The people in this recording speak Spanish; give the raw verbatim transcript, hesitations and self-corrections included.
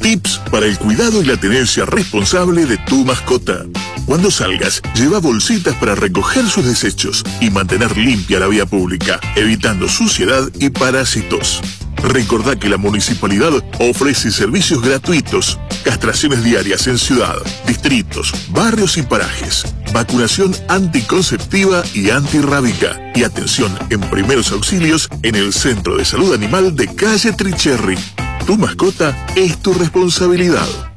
Tips para el cuidado y la tenencia responsable de tu mascota. Cuando salgas, lleva bolsitas para recoger sus desechos y mantener limpia la vía pública, evitando suciedad y parásitos. Recordá que la municipalidad ofrece servicios gratuitos, castraciones diarias en ciudad, distritos, barrios y parajes, vacunación anticonceptiva y antirrábica y atención en primeros auxilios en el Centro de Salud Animal de Calle Tricherry. Tu mascota es tu responsabilidad.